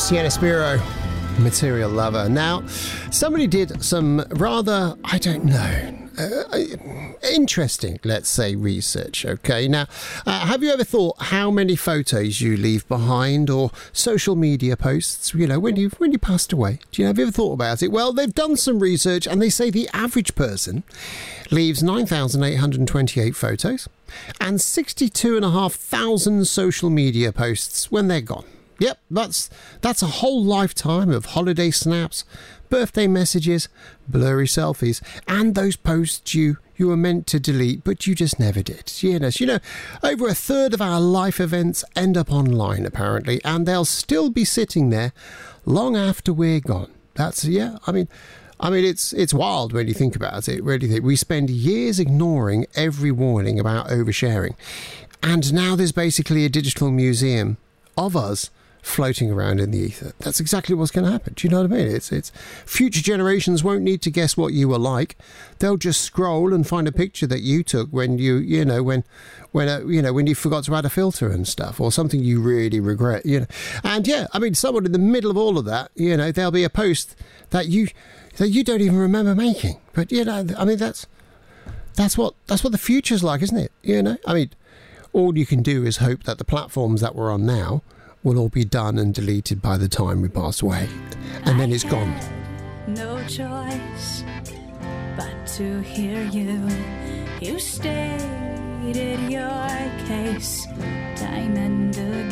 Sienna Spiro, Material Lover. Now, somebody did some rather, I don't know, interesting, let's say, research. Okay, now, have you ever thought how many photos you leave behind, or social media posts, you know, when you passed away? Have you ever thought about it? Well, they've done some research, and they say the average person leaves 9,828 photos and 62,500 social media posts when they're gone. Yep, that's a whole lifetime of holiday snaps, birthday messages, blurry selfies, and those posts you were meant to delete, but you just never did. Yes, over a third of our life events end up online, apparently, and they'll still be sitting there long after we're gone. I mean, it's wild when you think about it. Really, we spend years ignoring every warning about oversharing, and now there's basically a digital museum of us floating around in the ether. That's exactly what's going to happen. Do you know what I mean? It's future generations won't need to guess what you were like. They'll just scroll and find a picture that you took when when you forgot to add a filter and stuff, or something you really regret. And someone in the middle of all of that, there'll be a post that you don't even remember making. But that's what the future's like, isn't it? All you can do is hope that the platforms that we're on now will all be done and deleted by the time we pass away, and then it's gone. No choice but to hear you. You stated your case time and again.